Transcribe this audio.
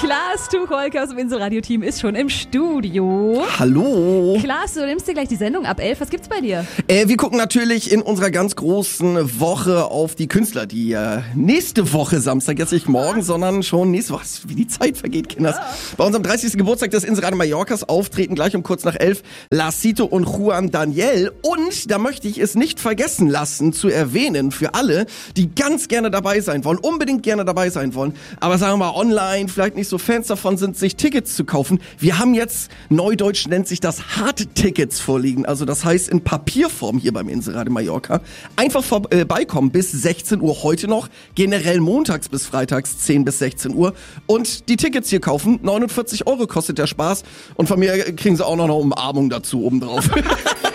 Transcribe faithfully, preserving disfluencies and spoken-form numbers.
Klaas Tucholke aus dem Insel-Radio-Team ist schon im Studio. Hallo. Klaas, du nimmst dir gleich die Sendung ab elf. Was gibt's bei dir? Äh, wir gucken natürlich in unserer ganz großen Woche auf die Künstler, die äh, nächste Woche Samstag, jetzt nicht morgen, sondern schon nächste Woche, wie die Zeit vergeht, Kinders. Ja. Bei unserem dreißigsten Geburtstag des Insel-Radio Mallorcas auftreten gleich um kurz nach elf Lacito und Juan Daniel. Und da möchte ich es nicht vergessen lassen zu erwähnen für alle, die ganz gerne dabei sein wollen, unbedingt gerne dabei sein wollen, aber sagen wir mal online vielleicht nicht so Fans davon sind, sich Tickets zu kaufen. Wir haben jetzt, neudeutsch nennt sich das Hard-Tickets vorliegen, also das heißt in Papierform hier beim Insel-Radio Mallorca. Einfach vorbeikommen bis sechzehn Uhr heute noch, generell montags bis freitags zehn bis sechzehn Uhr und die Tickets hier kaufen. neunundvierzig Euro kostet der Spaß und von mir kriegen sie auch noch eine Umarmung dazu obendrauf.